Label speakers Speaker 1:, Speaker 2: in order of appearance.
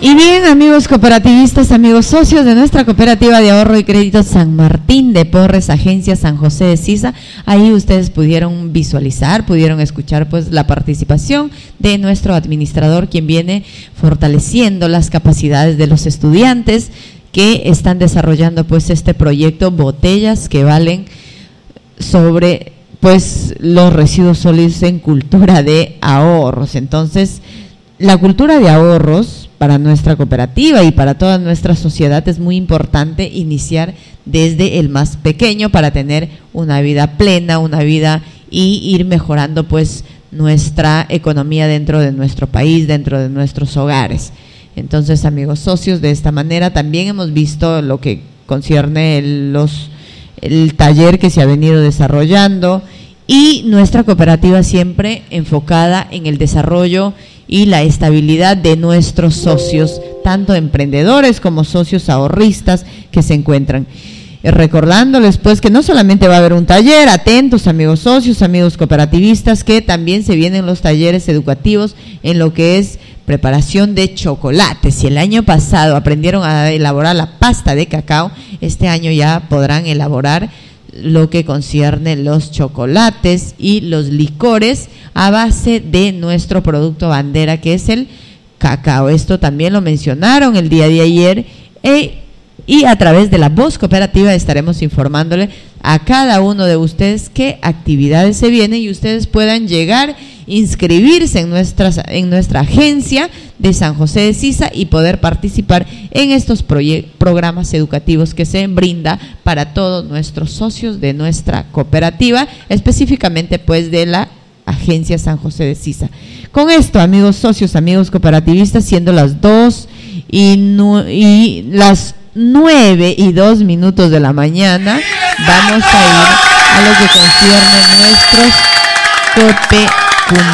Speaker 1: Y bien, amigos cooperativistas, amigos socios de nuestra cooperativa de ahorro y crédito San Martín de Porres, Agencia San José de Sisa, ahí ustedes pudieron visualizar, pudieron escuchar pues la participación de nuestro administrador, quien viene fortaleciendo las capacidades de los estudiantes que están desarrollando pues este proyecto Botellas que valen sobre pues los residuos sólidos en cultura de ahorros. Entonces, la cultura de ahorros para nuestra cooperativa y para toda nuestra sociedad es muy importante iniciar desde el más pequeño para tener una vida plena, una vida y ir mejorando pues nuestra economía dentro de nuestro país, dentro de nuestros hogares. Entonces, amigos socios, de esta manera también hemos visto lo que concierne el taller que se ha venido desarrollando y nuestra cooperativa siempre enfocada en el desarrollo y la estabilidad de nuestros socios, tanto emprendedores como socios ahorristas que se encuentran. Recordándoles pues que no solamente va a haber un taller, atentos amigos socios, amigos cooperativistas, que también se vienen los talleres educativos en lo que es preparación de chocolates. Si el año pasado aprendieron a elaborar la pasta de cacao, este año ya podrán elaborar lo que concierne los chocolates y los licores a base de nuestro producto bandera, que es el cacao. Esto también lo mencionaron el día de ayer y a través de la voz cooperativa estaremos informándole a cada uno de ustedes qué actividades se vienen y ustedes puedan llegar, inscribirse en nuestra agencia de San José de Sisa y poder participar en estos programas educativos que se brinda para todos nuestros socios de nuestra cooperativa, específicamente pues de la agencia San José de Sisa. Con esto, amigos socios, amigos cooperativistas, siendo las 9:02 de la mañana, vamos a ir a lo que concierne nuestros